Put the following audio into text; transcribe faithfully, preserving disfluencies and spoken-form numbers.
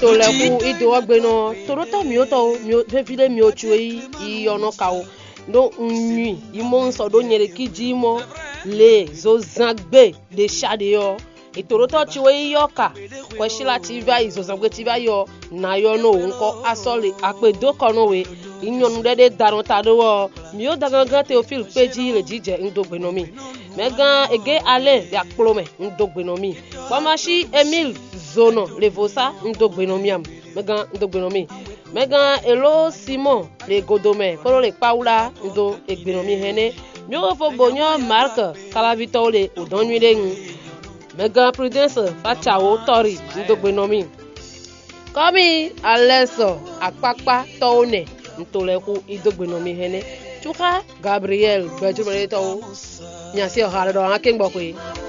to le ku ido ogbe no to ro to mi o to mi o fe file mi o chu i ono ka o do nwi imo nso do nyere kiji mo le zo zangbe de shade yo itoro to chiwe yoka kweshila tiva izo zangbe tiva yo na yo no nko asole apedo kono we inyonu dede daron tado mi o dagangan Theophile peji le jije ndogbe no mi megan ege ale ya plome ndogbe no mi kwamashi Emile Zono levosa ndogbe no mi am megan ndogbe no mi megan elo Simon le godome kolo le paula ndo egbe no mi hene mi o fo bonyo Marc Calavito le odonwire n megan Prudence Fachawo tori ndogbe no mi komi Alesso akpakpa tone ntoleku idogbe no mi hene chuka Gabriel Bejumere to nyasi ohare do akin gbokwe